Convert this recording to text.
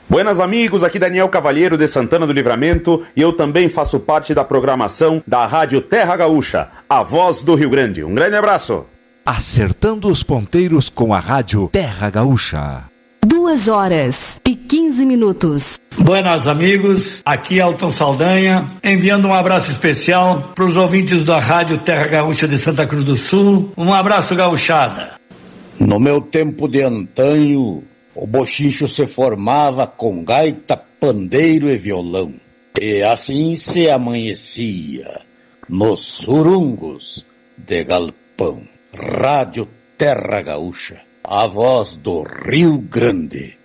Buenas amigos, aqui Daniel Cavalheiro de Santana do Livramento e eu também faço parte da programação da Rádio Terra Gaúcha, a voz do Rio Grande. Um grande abraço. Acertando os ponteiros com a Rádio Terra Gaúcha. 2h15. Buenas amigos, aqui Alton Saldanha, enviando um abraço especial para os ouvintes da Rádio Terra Gaúcha de Santa Cruz do Sul. Um abraço, gauchada. No meu tempo de antanho, o bochincho se formava com gaita, pandeiro e violão. E assim se amanhecia nos surungos de galpão. Rádio Terra Gaúcha, a voz do Rio Grande.